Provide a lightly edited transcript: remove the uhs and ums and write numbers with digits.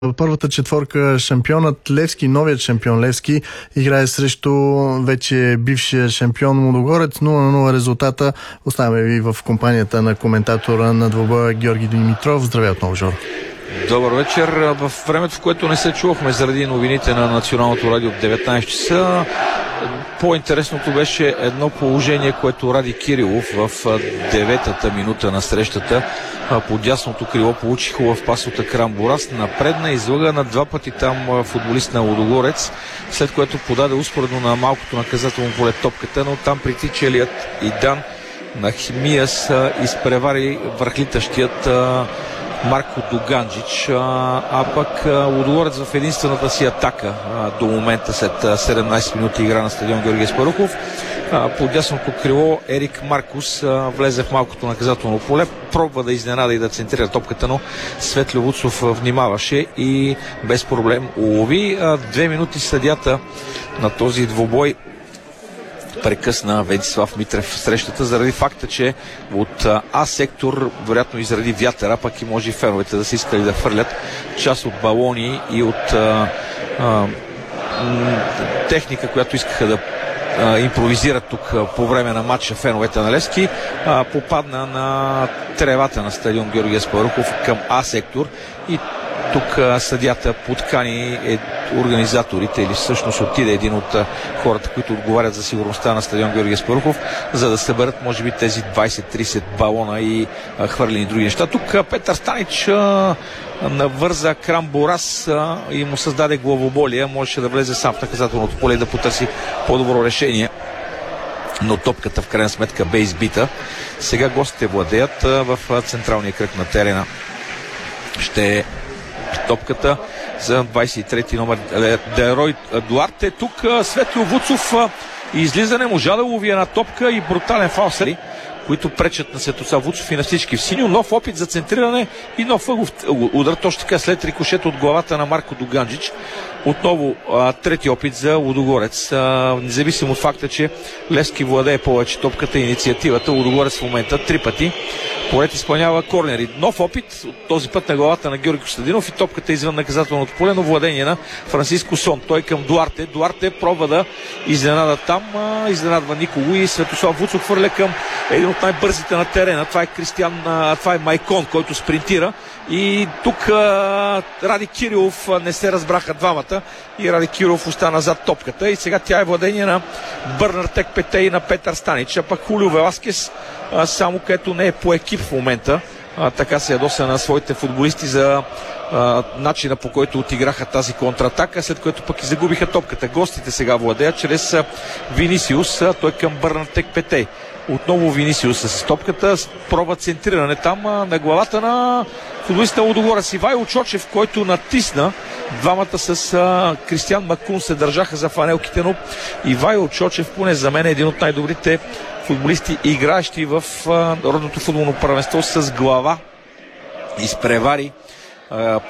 Първата четворка шампионът Левски, новият шампион Левски, играе срещу вече бившия шампион Лудогорец. 0-0 резултата. Оставяме ви в компанията на коментатора на двобоя Георги Димитров. Здравей отново, Жоро. Добър вечер. В времето, в което не се чувахме заради новините на Националното радио от 19 часа, по-интересното беше едно положение, което Ради Кирилов в 9-та минута на срещата по дясното крило получи хубав пас от Акрам Борас. Напредна, излъга на два пъти там футболист на Лудогорец, след което подаде успоредно на малкото наказателно поле топката, но там притичалият Идан на Химияс изпревари върхлитащият Марко Дуганджич, а пък Лудогорец в единствената си атака до момента след 17 минути игра на стадион Георги Аспарухов. По дясното крило Ерик Маркус влезе в малкото наказателно поле, пробва да изненада и да центрира топката, но Светло Вуцов внимаваше и без проблем улови. 2 минути съдията на този двубой прекъсна Венцислав Митрев в срещата заради факта, че от А сектор, вероятно и заради вятъра, пък и може и феновете да са искали да хвърлят част от балони и от техника, която искаха да импровизират тук по време на матча феновете на Левски, попадна на тревата на стадион Георги Аспарухов към А сектор и тук съдията подкани организаторите, или всъщност отиде един от хората, които отговарят за сигурността на стадион Георги Аспарухов, за да съберат може би тези 20-30 балона и хвърлени други неща. Тук Петър Станич навърза Крам Борас и му създаде главоболие. Можеше да влезе сам в наказателното поле и да потърси по-добро решение, но топката в крайна сметка бе избита. Сега гостите владеят в централния кръг на терена. Ще топката за 23-ти номер Дерой Дуарте. Тук Светло Вуцов излизане можа да лови една топка и брутален фаусери, които пречат на Светослав Вуцов и на всички в синьо. Нов опит за центриране и нов удар, точно така след рикошет от главата на Марко Дуганджич. Отново трети опит за Лудогорец. Независимо от факта, че Левски владее повече топката и инициативата, Лудогорец в момента 3 пъти поред изпълнява корнери. Нов опит, този път на главата на Георги Костадинов и топката извън наказателното поле, но владение на Франциско Сон. Той към Дуарте. Дуарте пробва да изненада там, изненадва никого и Светослав Вуцов хвърля към един от най-бързите на терена. Това е Майкон, който спринтира. И тук Ради Кирилов не се разбраха двамата и Ради Кирилов остана зад топката и сега тя е владение на Бърнар Текпете и на Петър Станич, а пък Хулио Веласкес само където не е по екип в момента, така се ядоса на своите футболисти за начина, по който отиграха тази контратака, след което пък и загубиха топката. Гостите сега владеят чрез Винисиус, той към Бърнар Текпете. Отново Винисиус с топката, пробва центриране там на главата на футболиста Лудогорец. Ивайло Чочев, който натисна. Двамата с Кристиан Макун се държаха за фанелките, но Ивайло Чочев, поне за мен, е един от най-добрите футболисти, играещи в народното футболно първенство с глава. Изпревари